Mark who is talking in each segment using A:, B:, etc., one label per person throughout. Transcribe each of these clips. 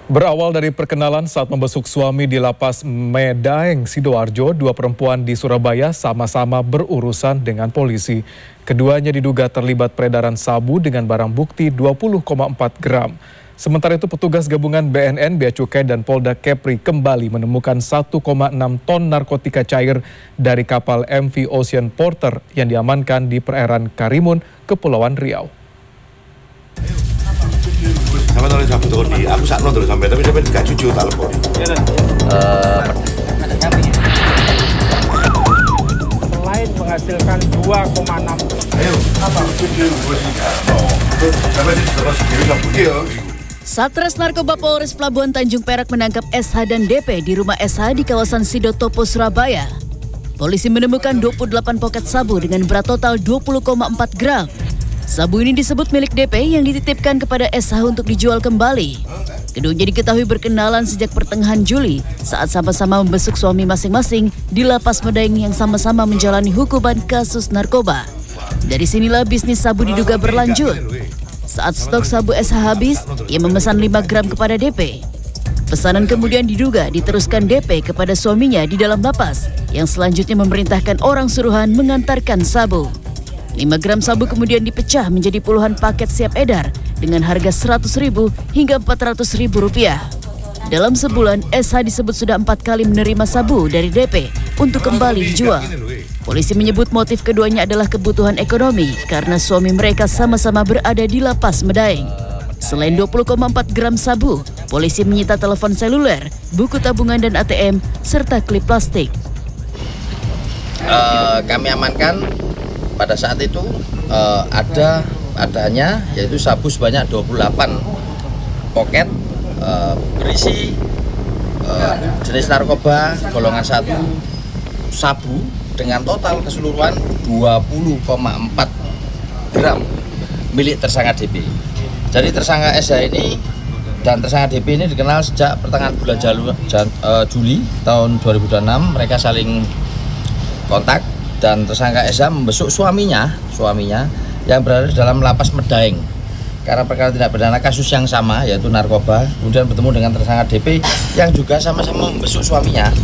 A: Berawal dari perkenalan saat membesuk suami di lapas Medaeng, Sidoarjo, dua perempuan di Surabaya sama-sama berurusan dengan polisi. Keduanya diduga terlibat peredaran sabu dengan barang bukti 20,4 gram. Sementara itu petugas gabungan BNN, Bea Cukai dan Polda Kepri kembali menemukan 1,6 ton narkotika cair dari kapal MV Ocean Porter yang diamankan di perairan Karimun, Kepulauan Riau.
B: Sama tulis aku tuh di, aku sakno terus sampai tapi gak jujur tak lepon.
C: Selain menghasilkan 2,6.
B: Ayo, apa jujur gue sih gak mau. Sampai di terus sendiri gak bukil.
D: Satres Narkoba Polres Pelabuhan Tanjung Perak menangkap SH dan DP di rumah SH di kawasan Sidotopo, Surabaya. Polisi menemukan 28 poket sabu dengan berat total 20,4 gram. Sabu ini disebut milik DP yang dititipkan kepada SH untuk dijual kembali. Keduanya diketahui berkenalan sejak pertengahan Juli saat sama-sama membesuk suami masing-masing di lapas Medaeng yang sama-sama menjalani hukuman kasus narkoba. Dari sinilah bisnis sabu diduga berlanjut. Saat stok sabu SH habis, ia memesan 5 gram kepada DP. Pesanan kemudian diduga diteruskan DP kepada suaminya di dalam lapas, yang selanjutnya memerintahkan orang suruhan mengantarkan sabu. 5 gram sabu kemudian dipecah menjadi puluhan paket siap edar dengan harga Rp100.000 hingga Rp400.000. Dalam sebulan, SH disebut sudah 4 kali menerima sabu dari DP untuk kembali dijual. Polisi menyebut motif keduanya adalah kebutuhan ekonomi karena suami mereka sama-sama berada di lapas Medaeng. Selain 20,4 gram sabu, polisi menyita telepon seluler, buku tabungan dan ATM, serta klip plastik.
E: Kami amankan pada saat itu adanya yaitu sabu sebanyak 28 poket berisi jenis narkoba golongan 1 sabu dengan total keseluruhan 20,4 gram milik tersangka DP. Jadi tersangka SH ini dan tersangka DP ini dikenal sejak pertengahan bulan Juli tahun 2006. Mereka saling kontak dan tersangka SH membesuk suaminya yang berada di dalam lapas Medaeng karena perkara tindak pidana kasus yang sama yaitu narkoba. Kemudian bertemu dengan tersangka DP yang juga sama-sama membesuk suaminya.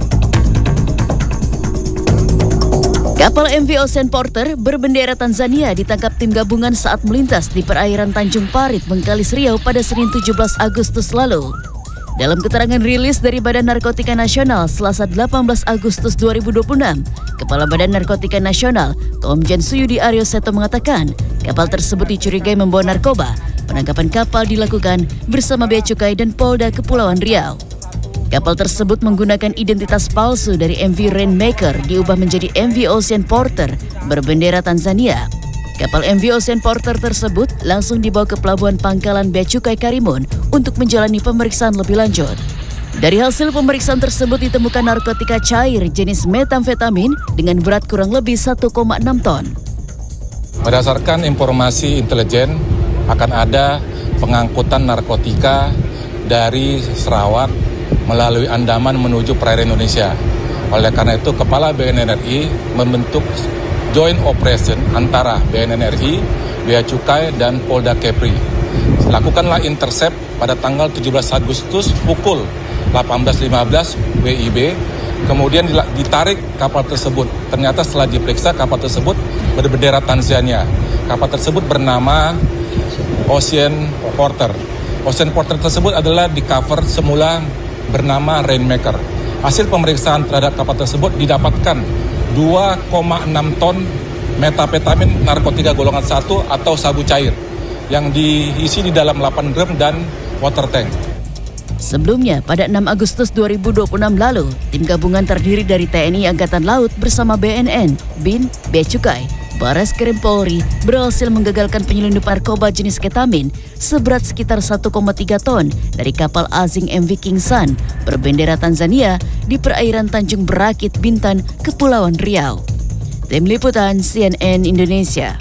E: Kapal MV Ocean Porter berbendera Tanzania ditangkap tim gabungan saat melintas di perairan Tanjung Parit, Bengkalis Riau pada Senin 17 Agustus lalu. Dalam keterangan rilis dari Badan Narkotika Nasional Selasa 18 Agustus 2026, Kepala Badan Narkotika Nasional Komjen Suyudi Aryo Seto mengatakan kapal tersebut dicurigai membawa narkoba. Penangkapan kapal dilakukan bersama Bea Cukai dan Polda Kepulauan Riau. Kapal tersebut menggunakan identitas palsu dari MV Rainmaker diubah menjadi MV Ocean Porter berbendera Tanzania. Kapal MV Ocean Porter tersebut langsung dibawa ke Pelabuhan Pangkalan Bea Cukai Karimun untuk menjalani pemeriksaan lebih lanjut. Dari hasil pemeriksaan tersebut ditemukan narkotika cair jenis metamfetamin dengan berat kurang lebih 1,6 ton.
F: Berdasarkan informasi intelijen akan ada pengangkutan narkotika dari Sarawak melalui Andaman menuju perairan Indonesia. Oleh karena itu, Kepala BNN RI membentuk joint operation antara BNN RI, Bea Cukai, dan Polda Kepri. Lakukanlah intercept pada tanggal 17 Agustus pukul 18.15 WIB, kemudian ditarik kapal tersebut. Ternyata setelah diperiksa kapal tersebut berbendera Tanzania. Kapal tersebut bernama Ocean Porter. Ocean Porter tersebut adalah di cover semula bernama Rainmaker. Hasil pemeriksaan terhadap kapal tersebut didapatkan 2,6 ton metapetamin narkotika golongan 1 atau sabu cair yang diisi di dalam 8 drum dan water tank.
D: Sebelumnya, pada 6 Agustus 2026 lalu, tim gabungan terdiri dari TNI Angkatan Laut bersama BNN, BIN, Bea Cukai, Bareskrim Polri berhasil menggagalkan penyelundupan narkoba jenis ketamin seberat sekitar 1,3 ton dari kapal asing MV King Sun berbendera Tanzania di perairan Tanjung Berakit, Bintan, Kepulauan Riau. Tim Liputan CNN Indonesia.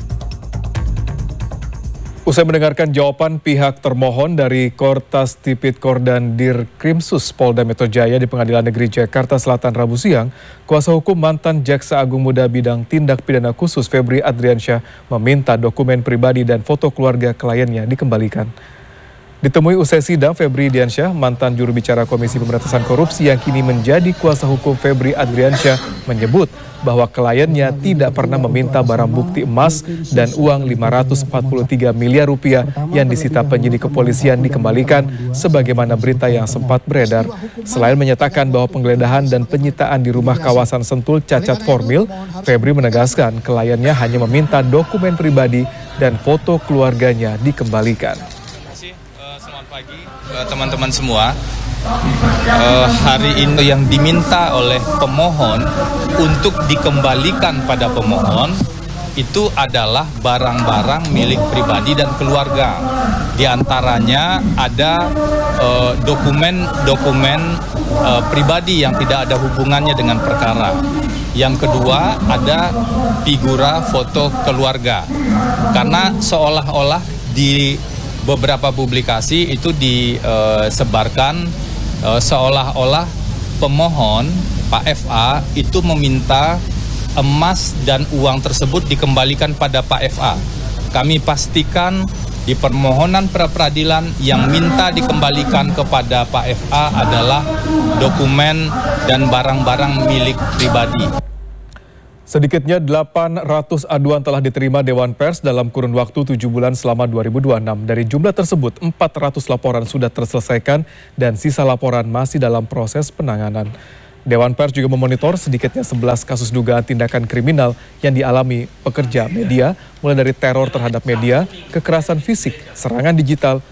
A: Usai mendengarkan jawaban pihak termohon dari Kortas Tipikor dan Dirkrimsus Polda Metro Jaya di Pengadilan Negeri Jakarta Selatan Rabu siang, kuasa hukum mantan Jaksa Agung Muda Bidang Tindak Pidana Khusus Febri Adriansyah meminta dokumen pribadi dan foto keluarga kliennya dikembalikan. Ditemui usai sidang, Febri Diansyah, mantan juru bicara Komisi Pemberantasan Korupsi yang kini menjadi kuasa hukum Febri Adriansyah, menyebut bahwa kliennya tidak pernah meminta barang bukti emas dan uang 543 miliar rupiah yang disita penyidik kepolisian dikembalikan sebagaimana berita yang sempat beredar. Selain menyatakan bahwa penggeledahan dan penyitaan di rumah kawasan Sentul cacat formil, Febri menegaskan kliennya hanya meminta dokumen pribadi dan foto keluarganya dikembalikan.
G: Selamat pagi teman-teman semua. Hari ini yang diminta oleh pemohon untuk dikembalikan pada pemohon itu adalah barang-barang milik pribadi dan keluarga. Di antaranya ada dokumen-dokumen pribadi yang tidak ada hubungannya dengan perkara. Yang kedua ada figura foto keluarga. Karena seolah-olah di beberapa publikasi itu disebarkan seolah-olah pemohon Pak FA itu meminta emas dan uang tersebut dikembalikan pada Pak FA. Kami pastikan di permohonan pra-peradilan yang minta dikembalikan kepada Pak FA adalah dokumen dan barang-barang milik pribadi.
A: Sedikitnya 800 aduan telah diterima Dewan Pers dalam kurun waktu 7 bulan selama 2026. Dari jumlah tersebut, 400 laporan sudah terselesaikan dan sisa laporan masih dalam proses penanganan. Dewan Pers juga memonitor sedikitnya 11 kasus dugaan tindakan kriminal yang dialami pekerja media, mulai dari teror terhadap media, kekerasan fisik, serangan digital,